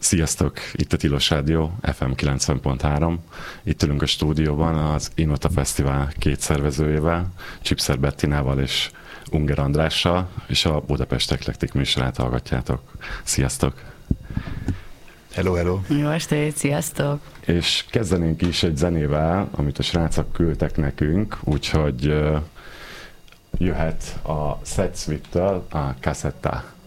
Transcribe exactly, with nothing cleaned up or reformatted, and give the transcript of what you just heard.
Sziasztok! Itt a Tilos Rádió, ef em kilencven pont három. Itt ülünk a stúdióban az Inota Fesztivál két szervezőjével, Csipszer Bettinával és Unger Andrással, és a Budapest Eklektik műsorát hallgatjátok. Sziasztok! Hello, hello! Jó estét, sziasztok! És kezdenénk is egy zenével, amit a srácok küldtek nekünk, úgyhogy uh, jöhet a Set Suite-től a Cassetta.